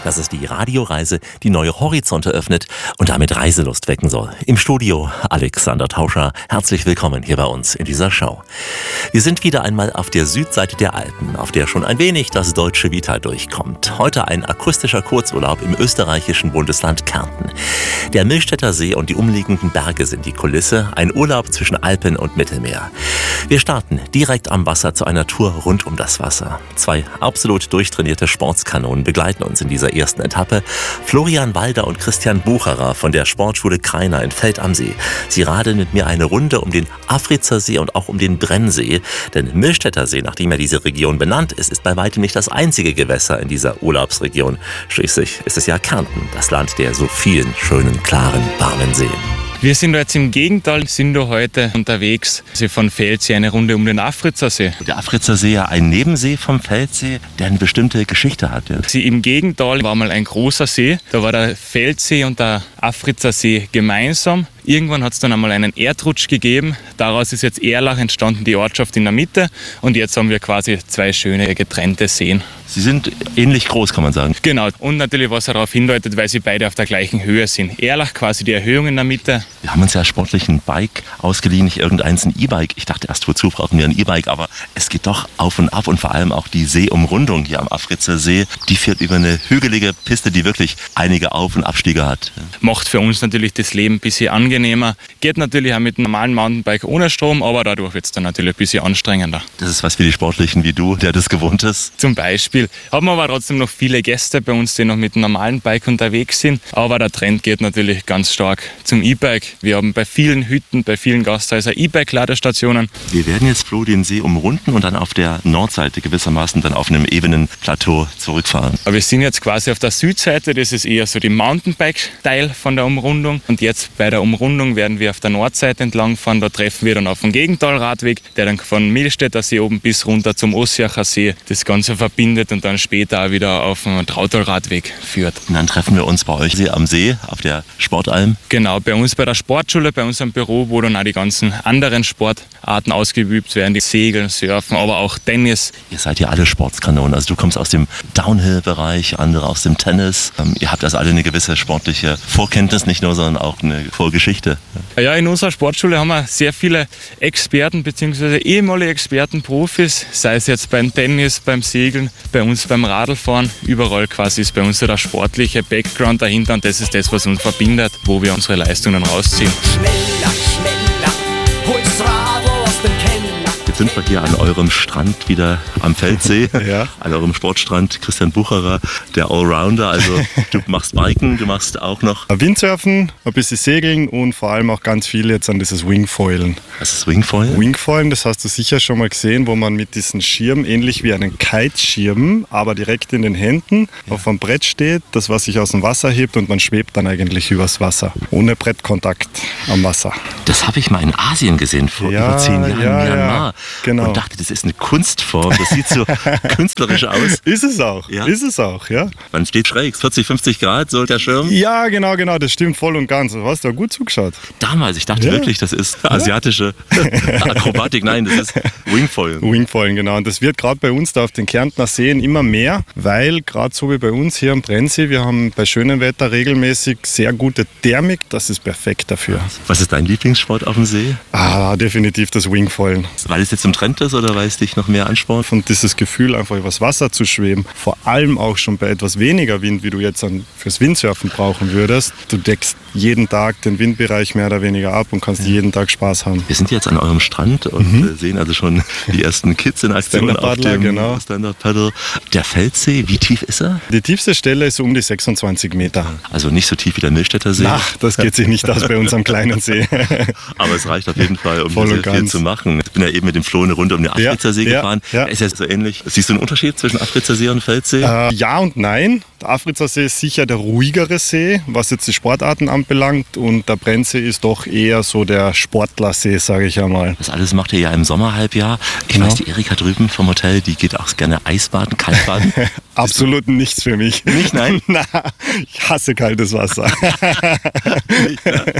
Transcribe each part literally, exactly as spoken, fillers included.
dass es die Radioreise, die neue Horizonte öffnet und damit Reiselust wecken soll. Im Studio Alexander Tauscher. Herzlich willkommen hier bei uns in dieser Show. Wir sind wieder einmal auf der Südseite der Alpen, auf der schon ein wenig das deutsche Vita durchkommt. Heute ein akustischer Kurzurlaub im österreichischen Bundesland Kärnten. Der Millstätter See und die umliegenden Berge sind die Kulisse, ein Urlaub zwischen Alpen und Mittelmeer. Wir starten direkt am Wasser zu einer Tour rund um das Wasser. Zwei absolut durchtrainierte Sportskanonen begleiten uns in dieser ersten Etappe. Florian Walder und Christian Bucherer von der Sportschule Krainer in Feld am See. Sie radeln mit mir eine Runde um den Afritzer See und auch um den Brennsee. Denn Millstätter See, nachdem ja diese Region benannt ist, ist bei weitem nicht das einzige Gewässer in dieser Urlaubsregion. Schließlich ist es ja Kärnten, das Land der so vielen schönen, klaren, warmen Seen. Wir sind jetzt im Gegental, sind da heute unterwegs, also von Feldsee eine Runde um den Afritzer See. Der Afritzer See ja ein Nebensee vom Feldsee, der eine bestimmte Geschichte hat. Ja. Sie im Gegental war mal ein großer See, da war der Feldsee und der Afritzer See gemeinsam. Irgendwann hat es dann einmal einen Erdrutsch gegeben, daraus ist jetzt Erlach entstanden, die Ortschaft in der Mitte, und jetzt haben wir quasi zwei schöne getrennte Seen. Sie sind ähnlich groß, kann man sagen. Genau, und natürlich was darauf hindeutet, weil sie beide auf der gleichen Höhe sind. Erlach quasi die Erhöhung in der Mitte. Wir haben uns ja sportlich ein Bike ausgeliehen, nicht irgendeins ein E-Bike. Ich dachte erst, wozu brauchen wir ein E-Bike, aber es geht doch auf und ab und vor allem auch die Seeumrundung hier am Afritzer See. Die führt über eine hügelige Piste, die wirklich einige Auf- und Abstiege hat. Macht für uns natürlich das Leben ein bisschen angenehmer. Geht natürlich auch mit einem normalen Mountainbike ohne Strom, aber dadurch wird es dann natürlich ein bisschen anstrengender. Das ist was für die Sportlichen wie du, der das gewohnt ist. Zum Beispiel. Haben aber trotzdem noch viele Gäste bei uns, die noch mit einem normalen Bike unterwegs sind. Aber der Trend geht natürlich ganz stark zum E-Bike. Wir haben bei vielen Hütten, bei vielen Gasthäusern E-Bike-Ladestationen. Wir werden jetzt, Flo, den See umrunden und dann auf der Nordseite gewissermaßen dann auf einem ebenen Plateau zurückfahren. Aber wir sind jetzt quasi auf der Südseite, das ist eher so die Mountainbike-Teil von der Umrundung. Und jetzt bei der Umrundung werden wir auf der Nordseite entlang fahren. Da treffen wir dann auf den Gegentalradweg, der dann von Millstätter See oben bis runter zum Ossiacher See das Ganze verbindet und dann später auch wieder auf den Trautalradweg führt. Und dann treffen wir uns bei euch am See, auf der Sportalm. Genau, bei uns bei der Sportschule, bei unserem Büro, wo dann auch die ganzen anderen Sportarten ausgeübt werden, die Segeln, Surfen, aber auch Tennis. Ihr seid ja alle Sportskanonen, also du kommst aus dem Downhill-Bereich, andere aus dem Tennis. Ähm, ihr habt also alle eine gewisse sportliche Vorkenntnis, nicht nur, sondern auch eine Vorgeschichte. Ja, in unserer Sportschule haben wir sehr viele Experten bzw. ehemalige Experten, Profis, sei es jetzt beim Tennis, beim Segeln, bei uns beim Radlfahren. Überall quasi ist bei uns der sportliche Background dahinter und das ist das, was uns verbindet, wo wir unsere Leistungen rausziehen. Schneller, schneller, hol's Radl aus dem Keller. Jetzt sind wir hier an eurem Strand wieder am Feldsee, ja. An eurem Sportstrand. Christian Bucherer, der Allrounder, also du machst Biken, du machst auch noch... Windsurfen, ein bisschen Segeln und vor allem auch ganz viel jetzt an dieses Wingfoilen. Was ist Wingfoil? Wingfoilen, das hast du sicher schon mal gesehen, wo man mit diesen Schirm, ähnlich wie einen Kiteschirm, aber direkt in den Händen ja. auf einem Brett steht, das was sich aus dem Wasser hebt und man schwebt dann eigentlich übers Wasser, ohne Brettkontakt am Wasser. Das habe ich mal in Asien gesehen, vor ja, über zehn Jahren in ja, Myanmar. Ja, genau. Und dachte, das ist eine Kunstform, das sieht so künstlerisch aus. Ist es auch, ja? ist es auch, ja. Man steht schräg, vierzig, fünfzig Grad, so der Schirm. Ja, genau, genau, das stimmt voll und ganz. Du hast ja gut zugeschaut. Damals, ich dachte ja. wirklich, das ist asiatische Akrobatik. Nein, das ist Wingfoilen. Wingfoilen, genau. Und das wird gerade bei uns da auf den Kärntner Seen immer mehr, weil gerade so wie bei uns hier am Brennsee, wir haben bei schönem Wetter regelmäßig sehr gute Thermik. Das ist perfekt dafür. Was ist dein Lieblingssport auf dem See? Ah, definitiv das Wingfoilen. Weil es jetzt im Trend ist oder weil es dich noch mehr anspornt? Und dieses Gefühl, einfach übers Wasser zu schweben, vor allem auch schon bei etwas weniger Wind, wie du jetzt an, fürs Windsurfen brauchen würdest. Du deckst jeden Tag den Windbereich mehr oder weniger ab und kannst ja. jeden Tag Spaß haben. Wir sind jetzt an eurem Strand und mhm. sehen also schon die ersten Kids in Aktion auf dem genau. Stand-Up-Paddle. Der Feldsee, wie tief ist er? Die tiefste Stelle ist um die sechsundzwanzig Meter. Also nicht so tief wie der Millstätter See? Ach, das geht sich nicht aus bei unserem kleinen See. Aber es reicht auf jeden Fall, um Voll sehr viel zu machen. Ich bin ja eben mit dem Flo eine Runde um den Afritzer See ja, gefahren. Ja, ja. Ist ja so ähnlich. Siehst du einen Unterschied zwischen Afritzer See und Feldsee? Äh, ja und nein. Der Afritzer See ist sicher der ruhigere See, was jetzt die Sportarten anbelangt. Und der Brennsee ist doch eher so der Sportlersee, sage ich einmal. Das alles macht ihr ja im Sommerhalbjahr. Ich genau. weiß, die Erika drüben vom Hotel, die geht auch gerne Eisbaden, Kaltbaden. Absolut nichts für mich. Nicht, nein? Na, ich hasse kaltes Wasser. Nicht, ja.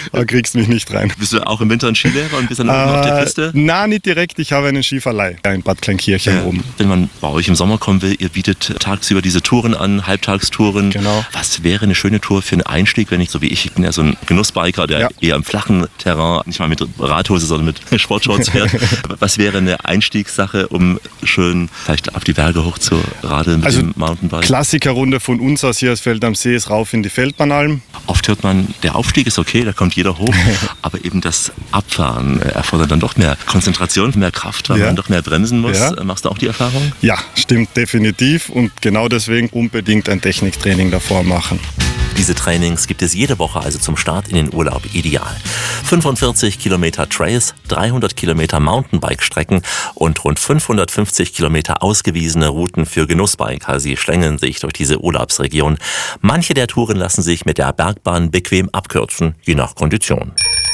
Da kriegst du mich nicht rein. Bist du auch im Winter ein Skilehrer und bist dann äh, auf der Piste? Nein, nicht direkt. Ich habe einen Skiverleih in Bad Kleinkirchen Ja. oben. Wenn man bei euch im Sommer kommen will, ihr bietet tagsüber diese Touren an, Halbtagstouren. Genau. Was wäre eine schöne Tour für einen Einstieg, wenn ich, so wie ich, ich bin ja so ein Genussbiker, der Ja. eher im flachen Terrain, nicht mal mit Radhose, sondern mit Sportshorts fährt. Was wäre eine Einstiegssache, um schön vielleicht auf die Berge hoch zu radeln mit Also dem Mountainbike? Klassikerrunde von uns aus hier aus Feld am See ist rauf in die Feldbahnalm. Oft hört man, der Aufstieg ist okay, da kommt jeder hoch, aber eben das Abfahren erfordert dann doch mehr Konzentration, mehr Kraft, weil Ja. man doch mehr bremsen muss. Ja. Machst du auch die Erfahrung? Ja, stimmt definitiv und genau deswegen unbedingt ein Techniktraining davor machen. Diese Trainings gibt es jede Woche also zum Start in den Urlaub ideal. fünfundvierzig Kilometer Trails, dreihundert Kilometer Mountainbike-Strecken und rund fünfhundertfünfzig Kilometer ausgewiesene Routen für Genussbiker. Sie schlängeln sich durch diese Urlaubsregion. Manche der Touren lassen sich mit der Bergbahn bequem abkürzen, je nach Kondition.